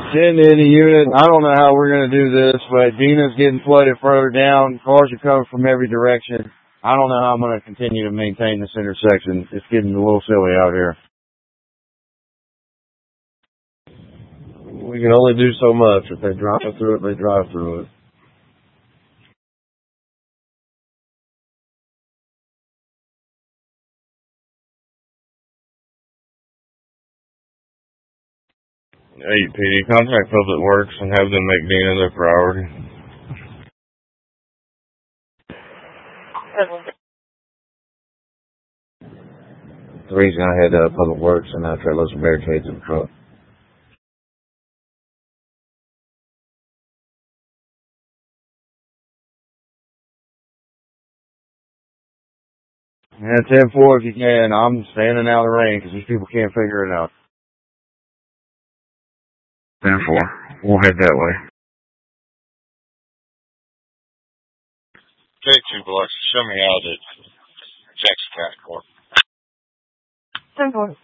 10 to any unit. I don't know how we're going to do this, but Dina's getting flooded further down. Cars are coming from every direction. I don't know how I'm going to continue to maintain this intersection. It's getting a little silly out here. We can only do so much. If they drive through it, they drive through it. Hey, PD, contact Public Works and have them make Dina their priority. Three's gonna head to Public Works and try to load some barricades in the truck. Yeah, 10-4 if you can. I'm standing out of the rain because these people can't figure it out. 10-4. We'll head that way. Take 2 blocks. Show me out at Jackson County Court. 10-4.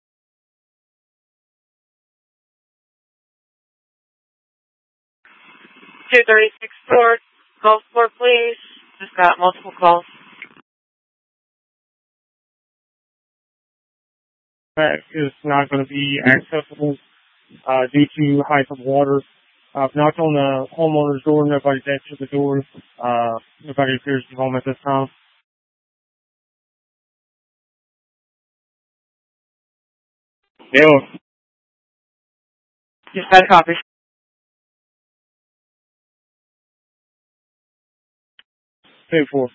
$236 Ford. Call support, please. Just got multiple calls. That is not going to be accessible due to height of water. I've knocked on the homeowner's door. Nobody's answered the door. Nobody appears to be home at this time. Yeah. Just had a copy. Hey, 4.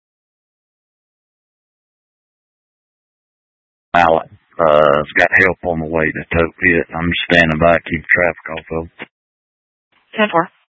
Allen, got help on the way to tow pit. I'm just standing by, keep traffic off of. 10-4.